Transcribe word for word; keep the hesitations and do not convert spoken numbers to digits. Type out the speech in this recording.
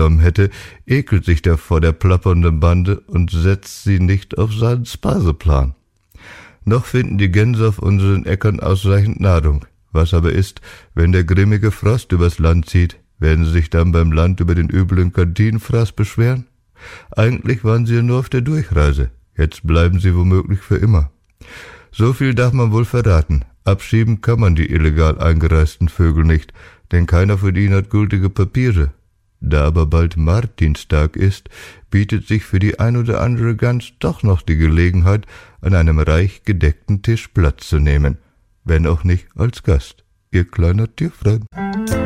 genommen hätte, ekelt sich der vor der plappernden Bande und setzt sie nicht auf seinen Speiseplan. Noch finden die Gänse auf unseren Äckern ausreichend Nahrung. Was aber ist, wenn der grimmige Frost übers Land zieht? Werden sie sich dann beim Land über den üblen Kantinenfraß beschweren? Eigentlich waren sie ja nur auf der Durchreise. Jetzt bleiben sie womöglich für immer. So viel darf man wohl verraten. Abschieben kann man die illegal eingereisten Vögel nicht, denn keiner von ihnen hat gültige Papiere. Da aber bald Martinstag ist, bietet sich für die ein oder andere Gans doch noch die Gelegenheit, an einem reich gedeckten Tisch Platz zu nehmen, wenn auch nicht als Gast. Ihr kleiner Tierfreund.